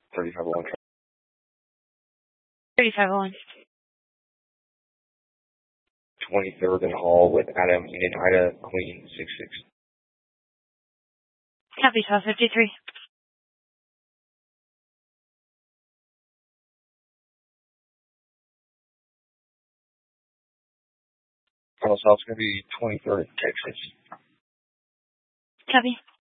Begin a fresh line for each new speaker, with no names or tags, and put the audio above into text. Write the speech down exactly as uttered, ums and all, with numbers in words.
thirty-five oh one.
thirty-five oh one.
twenty-third and Hall with Adam Union Ida, Queen six six.
Copy, twelve fifty-three.
Final stop's going to be twenty-third, Texas.
Copy.